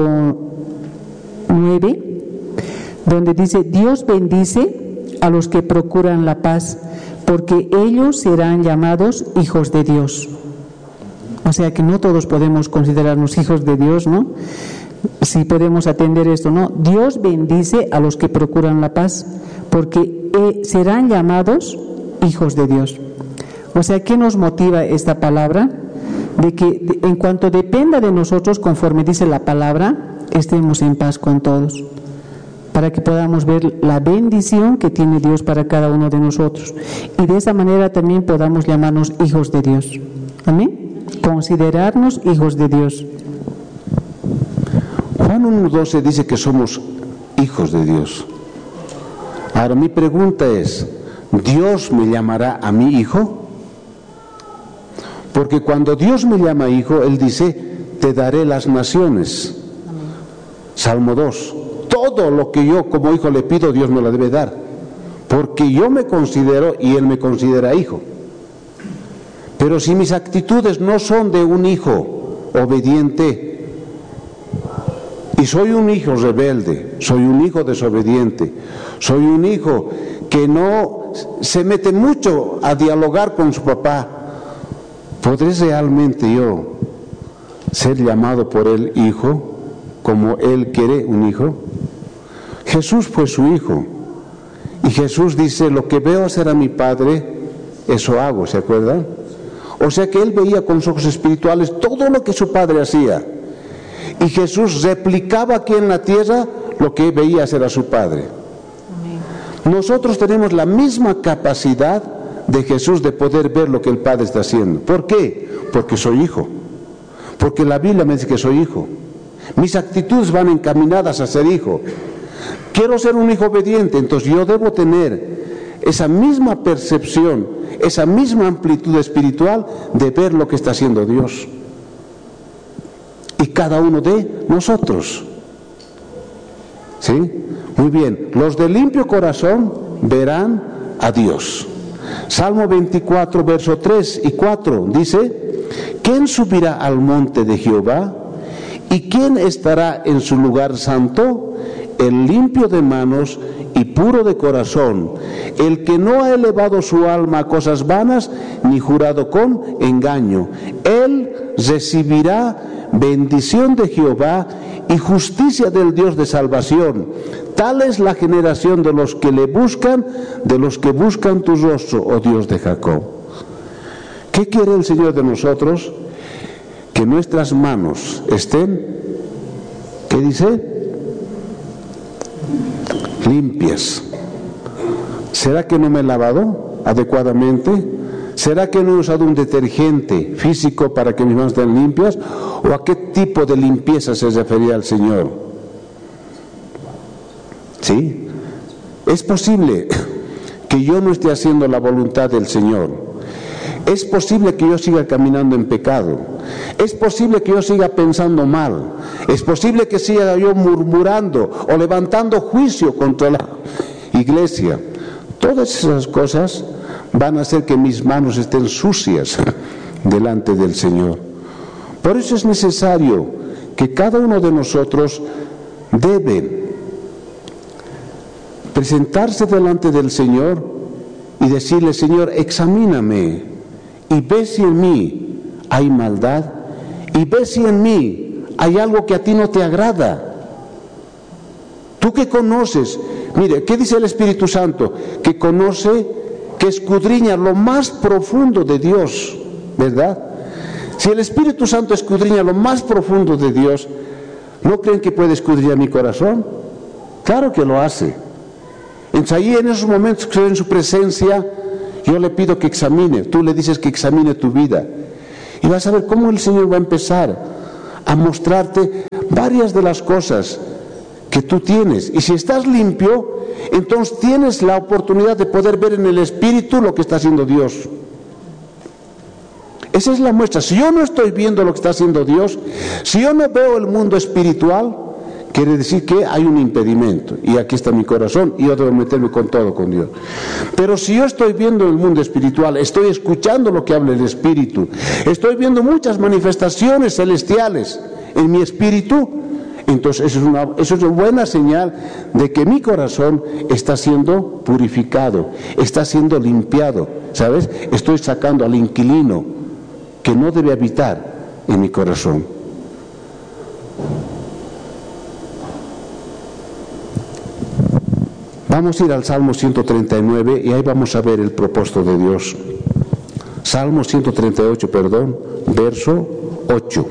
5:9, donde dice: Dios bendice a los que procuran la paz, porque ellos serán llamados hijos de Dios. O sea que no todos podemos considerarnos hijos de Dios, ¿no? Si podemos atender esto, ¿no? Dios bendice a los que procuran la paz, porque serán llamados hijos de Dios. O sea, ¿qué nos motiva esta palabra? De que en cuanto dependa de nosotros, conforme dice la palabra, estemos en paz con todos, para que podamos ver la bendición que tiene Dios para cada uno de nosotros, y de esa manera también podamos llamarnos hijos de Dios. Amén. Considerarnos hijos de Dios. Juan 1:12 dice que somos hijos de Dios. Ahora mi pregunta es, ¿Dios me llamará a mi hijo? Porque cuando Dios me llama hijo, Él dice: te daré las naciones. Salmo 2. Todo lo que yo como hijo le pido, Dios me lo debe dar, porque yo me considero y Él me considera hijo. Pero si mis actitudes no son de un hijo obediente, y soy un hijo rebelde, soy un hijo desobediente, soy un hijo que no se mete mucho a dialogar con su papá, ¿podré realmente yo ser llamado por Él hijo, como Él quiere un hijo? Jesús fue su hijo, y Jesús dice: lo que veo hacer a mi Padre, eso hago, ¿se acuerdan? O sea que Él veía con sus ojos espirituales todo lo que su Padre hacía, y Jesús replicaba aquí en la tierra lo que veía hacer a su Padre. Nosotros tenemos la misma capacidad de Jesús de poder ver lo que el Padre está haciendo. ¿Por qué? Porque soy hijo. Porque la Biblia me dice que soy hijo. Mis actitudes van encaminadas a ser hijo. Quiero ser un hijo obediente, entonces yo debo tener esa misma percepción, esa misma amplitud espiritual de ver lo que está haciendo Dios. Y cada uno de nosotros. ¿Sí? Muy bien. Los de limpio corazón verán a Dios. Salmo 24, verso 3 y 4 dice: ¿quién subirá al monte de Jehová? ¿Y quién estará en su lugar santo? El limpio de manos y puro de corazón, el que no ha elevado su alma a cosas vanas, ni jurado con engaño. Él recibirá bendición de Jehová y justicia del Dios de salvación. Tal es la generación de los que le buscan, de los que buscan tu rostro, oh Dios de Jacob. ¿Qué quiere el Señor de nosotros? Que nuestras manos estén, ¿qué dice? Limpias. ¿Será que no me he lavado adecuadamente? ¿Será que no he usado un detergente físico para que mis manos estén limpias? ¿O a qué tipo de limpieza se refería el Señor? ¿Sí? Es posible que yo no esté haciendo la voluntad del Señor. Es posible que yo siga caminando en pecado. Es posible que yo siga pensando mal. Es posible que siga yo murmurando o levantando juicio contra la iglesia. Todas esas cosas van a hacer que mis manos estén sucias delante del Señor. Por eso es necesario que cada uno de nosotros debe presentarse delante del Señor y decirle: Señor, examíname y ve si en mí hay maldad, y ve si en mí hay algo que a ti no te agrada. Tú que conoces, mire, ¿qué dice el Espíritu Santo? Que conoce, que escudriña lo más profundo de Dios, ¿verdad? Si el Espíritu Santo escudriña lo más profundo de Dios, ¿no creen que puede escudriñar mi corazón? Claro que lo hace. Entonces ahí en esos momentos que estoy en su presencia, yo le pido que examine, tú le dices que examine tu vida. Y vas a ver cómo el Señor va a empezar a mostrarte varias de las cosas que tú tienes. Y si estás limpio, entonces tienes la oportunidad de poder ver en el Espíritu lo que está haciendo Dios. Esa es la muestra. Si yo no estoy viendo lo que está haciendo Dios, si yo no veo el mundo espiritual, quiere decir que hay un impedimento. Y aquí está mi corazón y yo debo meterme con todo con Dios. Pero si yo estoy viendo el mundo espiritual, estoy escuchando lo que habla el Espíritu, estoy viendo muchas manifestaciones celestiales en mi espíritu, entonces eso es una buena señal de que mi corazón está siendo purificado, está siendo limpiado, ¿sabes? Estoy sacando al inquilino que no debe habitar en mi corazón. Vamos a ir al Salmo 139 y ahí vamos a ver el propósito de Dios. Salmo 138, verso 8.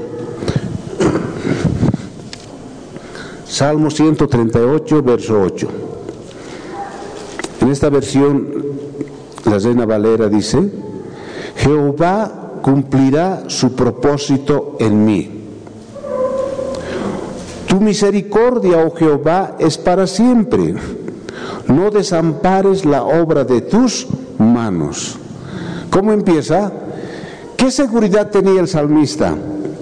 Salmo 138, verso 8. En esta versión, la Reina Valera dice: Jehová cumplirá su propósito en mí. Tu misericordia, oh Jehová, es para siempre. No desampares la obra de tus manos. ¿Cómo empieza? ¿Qué seguridad tenía el salmista?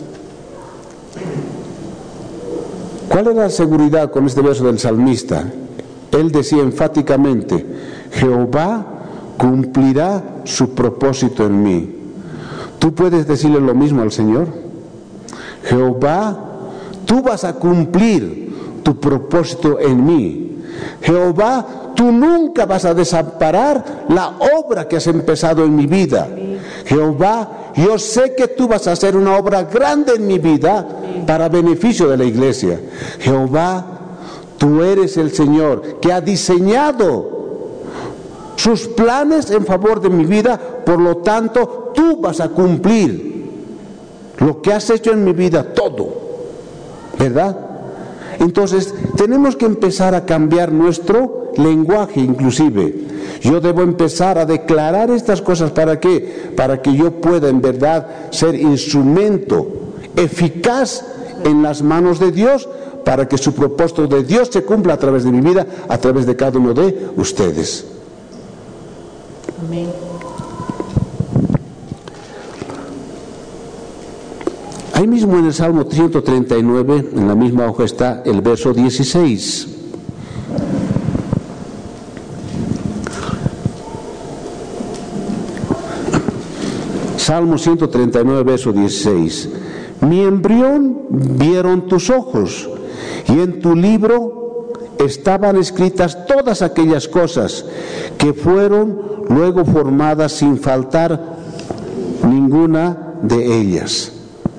¿Cuál era la seguridad con este verso del salmista? Él decía enfáticamente: Jehová cumplirá su propósito en mí. ¿Tú puedes decirle lo mismo al Señor? Jehová, tú vas a cumplir tu propósito en mí. Jehová, tú nunca vas a desamparar la obra que has empezado en mi vida. Jehová, yo sé que tú vas a hacer una obra grande en mi vida para beneficio de la iglesia. Jehová, tú eres el Señor que ha diseñado sus planes en favor de mi vida, por lo tanto, tú vas a cumplir lo que has hecho en mi vida, todo, ¿verdad? Entonces, tenemos que empezar a cambiar nuestro lenguaje inclusive. Yo debo empezar a declarar estas cosas, ¿para qué? Para que yo pueda en verdad ser instrumento eficaz en las manos de Dios, para que su propósito de Dios se cumpla a través de mi vida, a través de cada uno de ustedes. Amén. Ahí mismo en el Salmo 139, en la misma hoja, está el verso 16. Salmo 139, verso 16. Mi embrión vieron tus ojos, y en tu libro estaban escritas todas aquellas cosas que fueron luego formadas sin faltar ninguna de ellas.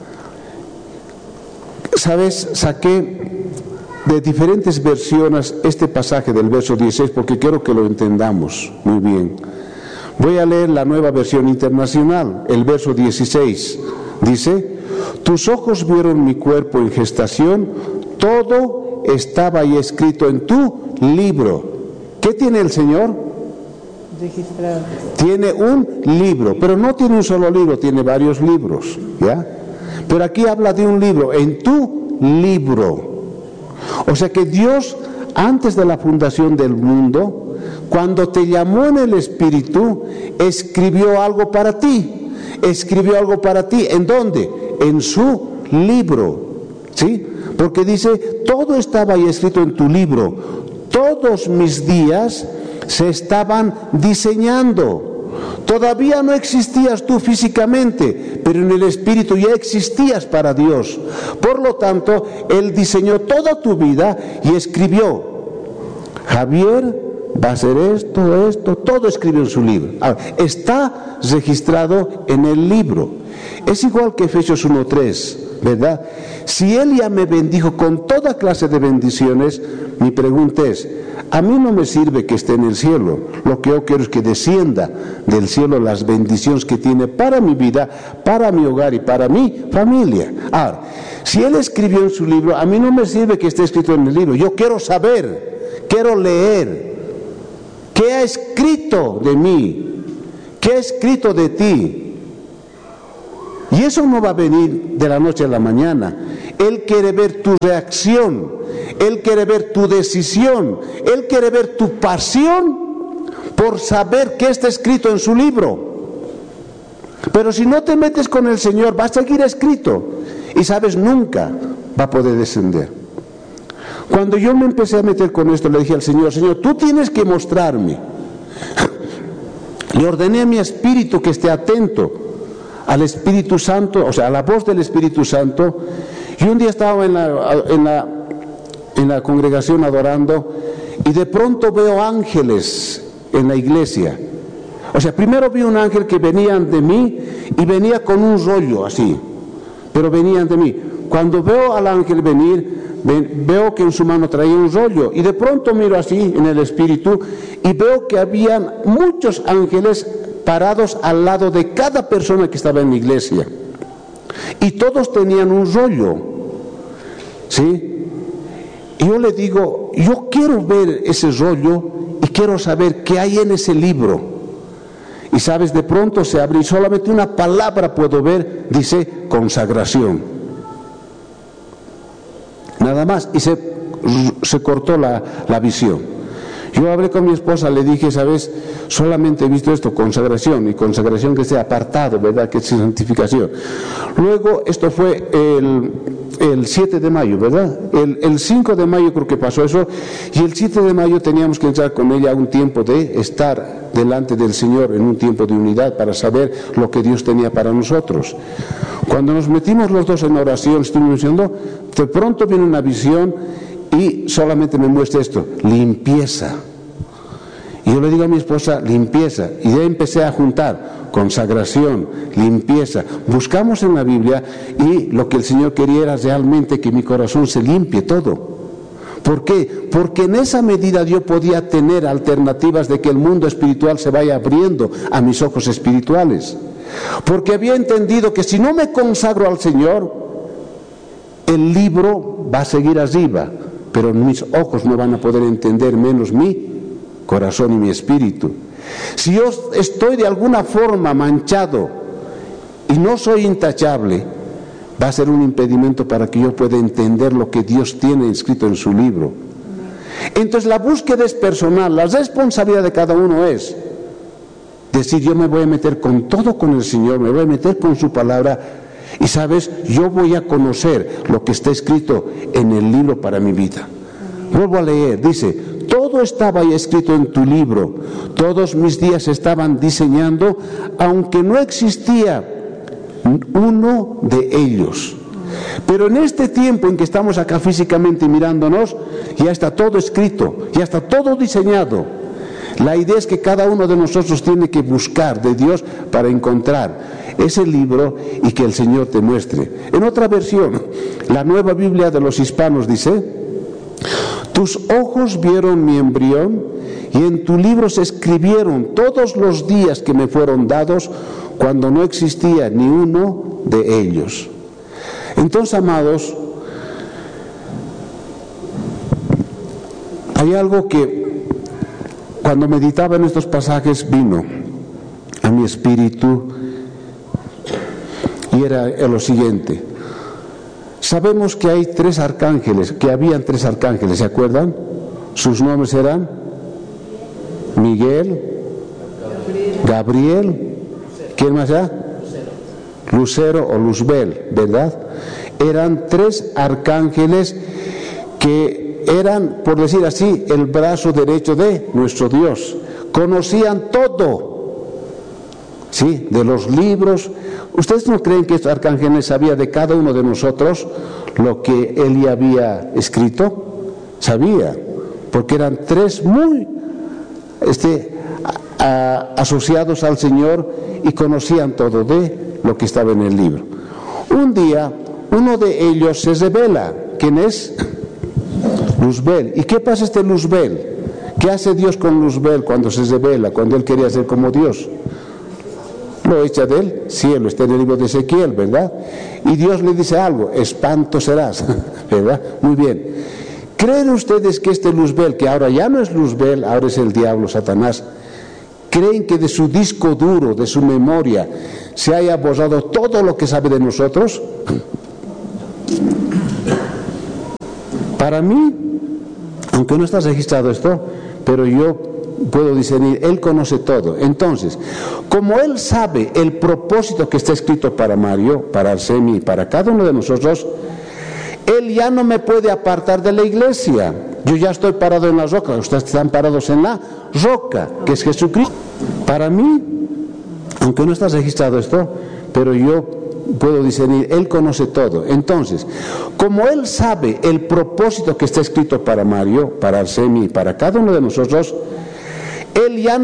¿Sabes? Saqué de diferentes versiones este pasaje del verso 16 porque quiero que lo entendamos muy bien. Voy a leer la Nueva Versión Internacional. El verso 16 dice: tus ojos vieron mi cuerpo en gestación, todo estaba ahí escrito en tu libro. ¿Qué tiene el Señor? Registrado. Tiene un libro, pero no tiene un solo libro, tiene varios libros, ¿ya? Pero aquí habla de un libro, en tu libro. O sea que Dios, antes de la fundación del mundo, cuando te llamó en el Espíritu, escribió algo para ti. Escribió algo para ti. ¿En dónde? En su libro. ¿Sí? Porque dice, todo estaba ahí escrito en tu libro. Todos mis días se estaban diseñando. Todavía no existías tú físicamente, pero en el Espíritu ya existías para Dios. Por lo tanto, Él diseñó toda tu vida y escribió: Javier va a hacer esto, todo escribió en su libro. Ahora, está registrado en el libro. Es igual que Efesios 1:3, ¿verdad? Si Él ya me bendijo con toda clase de bendiciones, mi pregunta es, a mí no me sirve que esté en el cielo. Lo que yo quiero es que descienda del cielo las bendiciones que tiene para mi vida, para mi hogar y para mi familia. Ahora, si Él escribió en su libro, a mí no me sirve que esté escrito en el libro. Yo quiero saber, quiero leer. ¿Qué ha escrito de mí? ¿Qué ha escrito de ti? Y eso no va a venir de la noche a la mañana. Él quiere ver tu reacción, Él quiere ver tu decisión, Él quiere ver tu pasión por saber qué está escrito en su libro. Pero si no te metes con el Señor, va a seguir escrito y sabes, nunca va a poder descender. Cuando yo me empecé a meter con esto, le dije al Señor, Señor, tú tienes que mostrarme. Le ordené a mi espíritu que esté atento al Espíritu Santo, o sea, a la voz del Espíritu Santo. Y un día estaba en la congregación adorando y de pronto veo ángeles en la iglesia. O sea, primero vi un ángel que venían de mí y venía con un rollo así, pero venían de mí. Cuando veo al ángel venir, veo que en su mano traía un rollo y de pronto miro así en el espíritu y veo que habían muchos ángeles parados al lado de cada persona que estaba en la iglesia y todos tenían un rollo, ¿sí? Y yo le digo, yo quiero ver ese rollo y quiero saber qué hay en ese libro. Y sabes, de pronto se abre y solamente una palabra puedo ver, dice consagración. Nada más, y se cortó la visión. Yo hablé con mi esposa, le dije, sabes, solamente he visto esto, consagración, y consagración que sea apartado, ¿verdad? Que es santificación. Luego, esto fue el 7 de mayo, ¿verdad? El 5 de mayo creo que pasó eso, y el 7 de mayo teníamos que entrar con ella a un tiempo de estar delante del Señor, en un tiempo de unidad, para saber lo que Dios tenía para nosotros. Cuando nos metimos los dos en oración, estuvimos diciendo, de pronto viene una visión y solamente me muestra esto, limpieza. Y yo le digo a mi esposa, limpieza, y ya empecé a juntar consagración, limpieza. Buscamos en la Biblia y lo que el Señor quería era realmente que mi corazón se limpie todo. ¿Por qué? Porque en esa medida yo podía tener alternativas de que el mundo espiritual se vaya abriendo a mis ojos espirituales. Porque había entendido que si no me consagro al Señor, el libro va a seguir arriba, pero mis ojos no van a poder entender, menos mi corazón y mi espíritu. Si yo estoy de alguna forma manchado y no soy intachable, va a ser un impedimento para que yo pueda entender lo que Dios tiene escrito en su libro. Entonces la búsqueda es personal, la responsabilidad de cada uno es decir, yo me voy a meter con todo con el Señor, me voy a meter con su palabra y sabes, yo voy a conocer lo que está escrito en el libro para mi vida. Vuelvo a leer, dice, todo estaba ahí escrito en tu libro, todos mis días estaban diseñando, aunque no existía uno de ellos. Pero en este tiempo en que estamos acá físicamente mirándonos, ya está todo escrito, ya está todo diseñado. La idea es que cada uno de nosotros tiene que buscar de Dios para encontrar ese libro y que el Señor te muestre. En otra versión, la Nueva Biblia de los Hispanos dice, tus ojos vieron mi embrión y en tu libro se escribieron todos los días que me fueron dados cuando no existía ni uno de ellos. Entonces, amados, hay algo que cuando meditaba en estos pasajes vino a mi espíritu y era lo siguiente. Sabemos que hay tres arcángeles, que habían tres arcángeles, ¿se acuerdan? Sus nombres eran Miguel, Gabriel, ¿quién más ya? Lucero o Luzbel, ¿verdad? Eran tres arcángeles que eran, por decir así, el brazo derecho de nuestro Dios. Conocían todo, ¿sí? De los libros. ¿Ustedes no creen que estos arcángeles sabían de cada uno de nosotros lo que él ya había escrito? Sabía, porque eran tres muy asociados al Señor y conocían todo de lo que estaba en el libro. Un día, uno de ellos se revela. ¿Quién es? Luzbel. ¿Y qué pasa este Luzbel? ¿Qué hace Dios con Luzbel cuando se revela, cuando él quería ser como Dios? Lo echa del cielo, está en el libro de Ezequiel, ¿verdad? Y Dios le dice algo, espanto serás, ¿verdad? Muy bien. ¿Creen ustedes que este Luzbel, que ahora ya no es Luzbel, ahora es el diablo, Satanás, creen que de su disco duro, de su memoria, se haya borrado todo lo que sabe de nosotros? Para mí, aunque no está registrado esto, pero yo puedo discernir, Él conoce todo. Entonces, como Él sabe el propósito que está escrito para Mario, para Arsemi y para cada uno de nosotros, Él ya no me puede apartar de la iglesia. Yo ya estoy parado en la roca, ustedes están parados en la roca, que es Jesucristo. Para mí, aunque no está registrado esto, pero yo puedo discernir, Él conoce todo. Entonces, como Él sabe el propósito que está escrito para Mario, para Arsemi y para cada uno de nosotros, Él ya